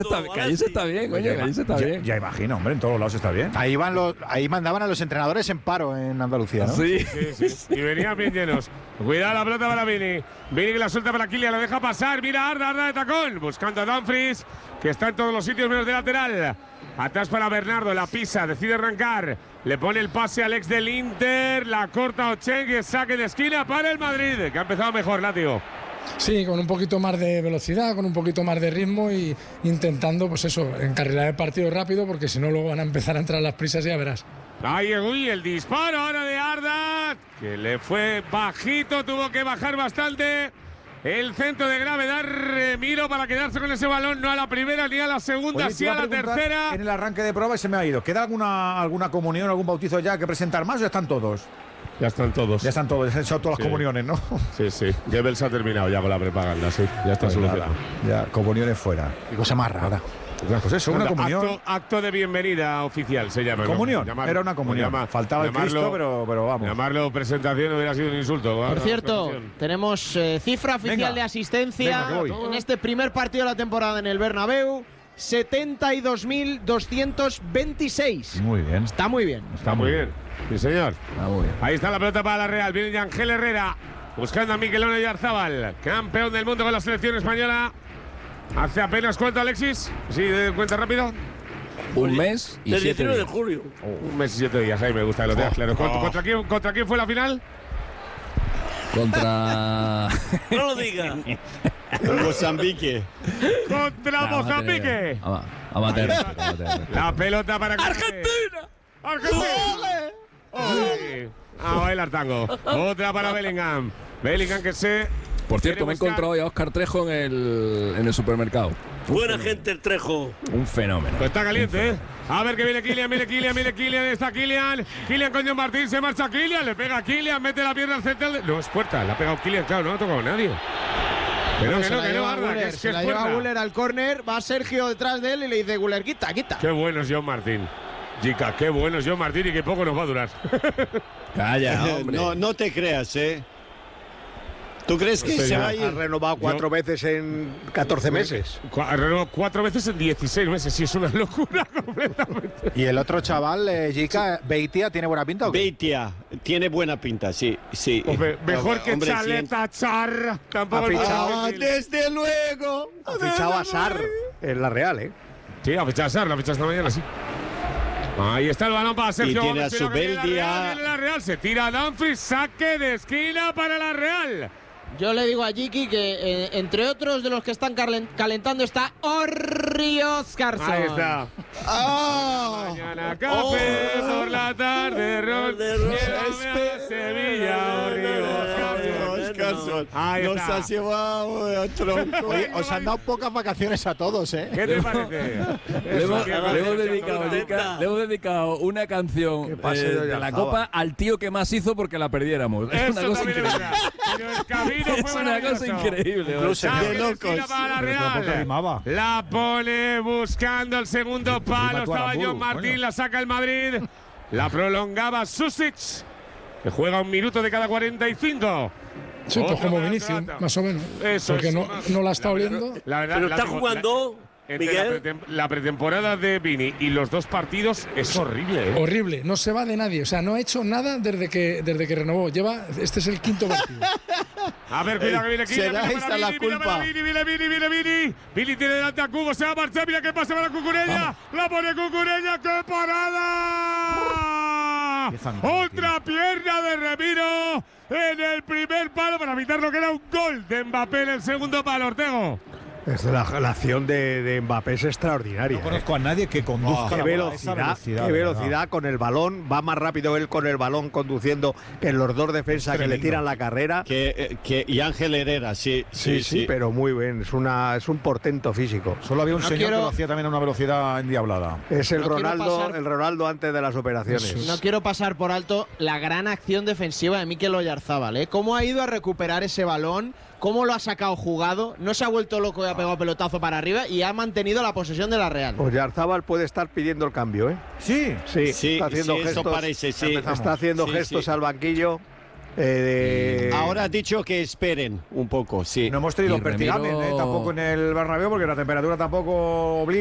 Calles está bien, coño, Calles está bien. Ya imagino, hombre, en todos lados está bien. Ahí mandaban a los entrenadores en paro en Andalucía, ¿no? Sí. Y venían bien llenos. Cuidado la pelota para Vini. Vini que la suelta para Kylian, la deja pasar. Mira Arda de tacón. Buscando a Dumfries, que está en todos los sitios menos de lateral. Atrás para Bernardo, la pisa, decide arrancar. Le pone el pase al ex del Inter. La corta Ocheng, saque de esquina para el Madrid, que ha empezado mejor, Látigo. Sí, con un poquito más de velocidad, con un poquito más de ritmo y intentando, pues eso, encarrilar el partido rápido, porque si no luego van a empezar a entrar las prisas y ya verás. Ahí el disparo ahora de Arda, que le fue bajito, tuvo que bajar bastante. El centro de gravedad, Remiro, para quedarse con ese balón, no a la primera ni a la segunda, sí a la tercera. En el arranque de prueba y se me ha ido. ¿Queda alguna comunión, algún bautizo ya que presentar más o ya están todos? Ya están todos. Ya se han hecho todas las comuniones, ¿no? Sí. Goebbels ha terminado ya con la propaganda, sí. Ya está solucionado. Ya, comuniones fuera. Qué cosa más rara. Pues eso, una comunión. Acto de bienvenida oficial se llama. ¿Comunión? ¿No? Era una comunión. Faltaba el Cristo, pero vamos. Llamarlo presentación hubiera sido un insulto. Por cierto, tenemos cifra oficial de asistencia en este primer partido de la temporada en el Bernabéu. 72.226. Muy bien. Está muy bien. Está muy bien. Sí, señor. Está muy bien. Ahí está la pelota para la Real. Viene Ángel Herrera buscando a Mikel Oyarzabal, campeón del mundo con la selección española. Hace apenas, ¿cuánto, Alexis? Sí, de cuenta rápido. Un mes y 7 días. de julio. Un mes y 7 días, ahí me gusta que lo tengas claro. ¿Contra quién fue la final? Contra... No lo diga. Mozambique. Contra Mozambique. Amateur. La pelota para ¡Argentina! A bailar tango. Otra para Bellingham. Bellingham que se... Por cierto, me he encontrado hoy a Óscar Trejo en el supermercado. Buena gente el Trejo. Un fenómeno. Pues está caliente, ¿eh? A ver que viene Kylian, está Kylian con John Martín, se marcha Kylian, le pega a Kylian, mete la pierna al central. No, es puerta, le ha pegado Kylian, claro, no ha tocado nadie. Pero que no, Arda, que es se la lleva Güler al córner, va Sergio detrás de él y le dice Güler, quita. Qué bueno es John Martín. Chica, qué bueno es John Martín y que poco nos va a durar. Calla, hombre. No te creas, ¿eh? ¿Tú crees que se va a ir? Ha renovado 4 veces en 14 meses. Ha renovado 4 veces en 16 meses, sí, es una locura completamente. Y el otro chaval, Jica, Beitia, ¿tiene buena pinta o qué? Beitia tiene buena pinta, sí. Pues mejor que hombre, Chaleta Char. Tampoco desde luego. Ha fichado a Sarr en la Real, ¿eh? Sí, ha fichado a Sarr, la ha fichado esta mañana, sí. Ahí está el balón para Sergio. Y tiene a Zubeldia. La Real, se tira Dumfries, saque de esquina para la Real. Yo le digo a Jiki que entre otros de los que están calentando está Orri Oscarsson. Ahí está. Mañana café por la tarde, Sevilla, Orri Oscarsson. Ahí Nos está. has llevado a tronco. Oye, os han dado pocas vacaciones a todos, ¿eh? ¿Qué te parece? Le hemos dedicado una canción de la Copa al tío que más hizo porque la perdiéramos. Es una cosa increíble. Pero el camino fue Es una cosa increíble. Incluso de locos. Para la Real. rimaba. La pone buscando el segundo palo. Estaba John Martín, la saca el Madrid. La prolongaba Susic, que juega 1 minuto de cada 45. Sí, pues como Vinicius, más o menos. Eso porque es. no la está oliendo. La verdad, Pero está jugando, Miguel. La pretemporada de Vini y los 2 partidos es horrible, ¿eh? Horrible, no se va de nadie. O sea, no ha hecho nada desde que renovó. Este es el 5º partido. A ver, cuidado que viene aquí. Será esta la culpa. Vini. Vini tiene delante a Cubo, se va a marchar. Mira qué pasa para Cucurella. La pone Cucurella, ¡qué parada! Otra pierna de Remiro en el primer palo para evitar lo que era un gol de Mbappé en el segundo palo, Ortego. La acción de Mbappé es extraordinaria. No conozco a nadie que conduzca qué velocidad con el balón. Va más rápido él con el balón conduciendo que los 2 defensas que le tiran la carrera. Y Ángel Herrera, sí, pero muy bien. Es un portento físico. Solo había un señor que lo hacía también a una velocidad endiablada. Es el Ronaldo antes de las operaciones. No quiero pasar por alto la gran acción defensiva de Mikel Oyarzabal, ¿eh? Cómo ha ido a recuperar ese balón, cómo lo ha sacado jugado, no se ha vuelto loco y ha pegado pelotazo para arriba y ha mantenido la posesión de la Real. Oyarzabal puede estar pidiendo el cambio, ¿eh? Sí. Está haciendo gestos. Eso parece, sí. Está haciendo gestos al banquillo. Ahora has dicho que esperen un poco, sí. No hemos tenido Y Pertigamen Remiro- tampoco en el Bernabéu porque la temperatura tampoco obliga.